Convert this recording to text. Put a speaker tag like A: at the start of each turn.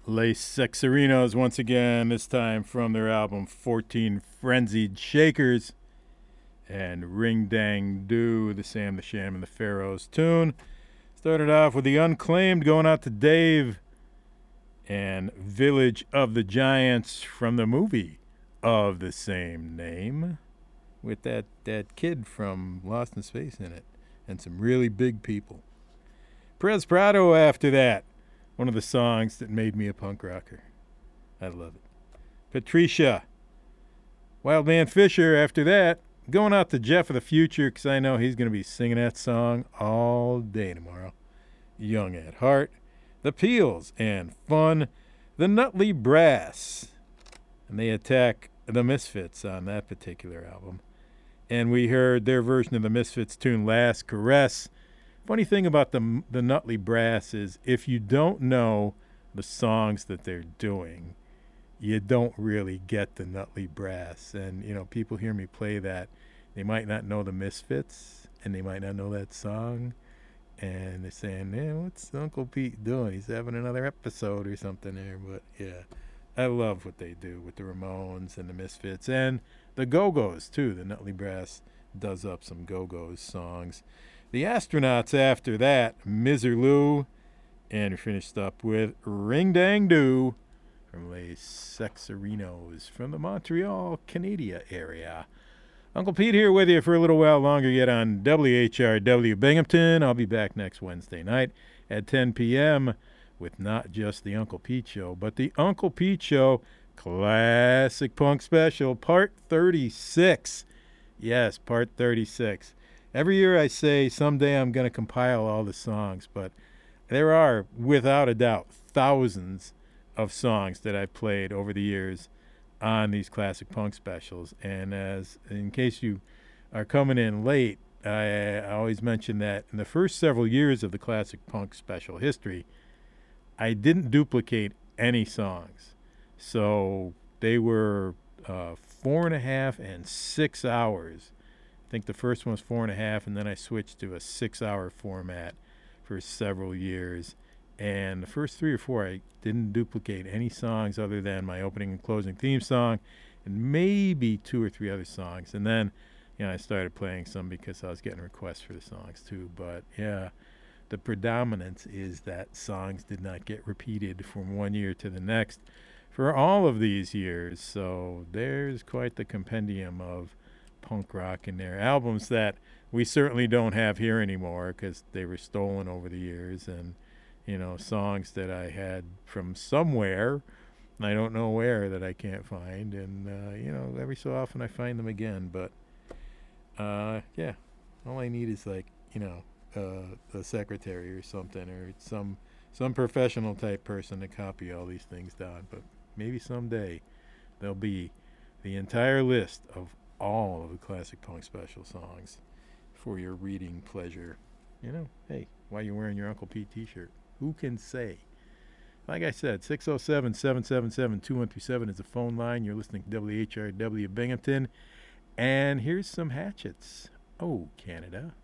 A: Les Sexerinos once again, this time from their album 14 Frenzied Shakers, and Ring Dang Do, the Sam the Sham and the Pharaohs tune. Started off with The Unclaimed going out to Dave, and Village of the Giants from the movie of the same name, with that kid from Lost in Space in it, and some really big people. Perez Prado after that, one of the songs that made me a punk rocker. I love it. Patricia, Wildman Fisher after that, going out to Jeff of the Future because I know he's going to be singing that song all day tomorrow. Young at Heart, The Peels, and Fun, the Nutley Brass. And they attack the Misfits on that particular album. And we heard their version of the Misfits tune, Last Caress. Funny thing about the Nutley Brass is if you don't know the songs that they're doing, you don't really get the Nutley Brass. And, you know, people hear me play that. They might not know the Misfits, and they might not know that song. And they're saying, man, what's Uncle Pete doing? He's having another episode or something there. But, yeah, I love what they do with the Ramones and the Misfits. And the Go-Go's, too. The Nutley Brass does up some Go-Go's songs. The Astronauts after that, Miserlou, and we finished up with Ring Dang Do from Les Sexerinos from the Montreal, Canada area. Uncle Pete here with you for a little while longer yet on WHRW Binghamton. I'll be back next Wednesday night at 10 p.m. with not just the Uncle Pete Show, but the Uncle Pete Show Classic Punk Special, Part 36. Yes, Part 36. Every year I say someday I'm going to compile all the songs, but there are, without a doubt, thousands of songs that I've played over the years on these classic punk specials. And as in case you are coming in late, I always mention that in the first several years of the classic punk special history, I didn't duplicate any songs. So they were 4.5 and 6 hours. I think the first one was 4.5, and then I switched to a 6-hour format for several years. And the first 3 or 4, I didn't duplicate any songs other than my opening and closing theme song, and maybe 2 or 3 other songs. And then, you know, I started playing some because I was getting requests for the songs too. But yeah, the predominance is that songs did not get repeated from one year to the next for all of these years. So there's quite the compendium of punk rock in there. Albums that we certainly don't have here anymore because they were stolen over the years, and, you know, songs that I had from somewhere, I don't know where, that I can't find. And, you know, every so often I find them again. But, yeah, all I need is, like, you know, a secretary or something, or some professional type person to copy all these things down. But maybe someday there'll be the entire list of all of the classic punk special songs for your reading pleasure. You know, hey, while you're wearing your Uncle Pete t-shirt, who can say? Like I said, 607-777-2137 is the phone line. You're listening to WHRW Binghamton. And here's some hatchets. Oh, Canada.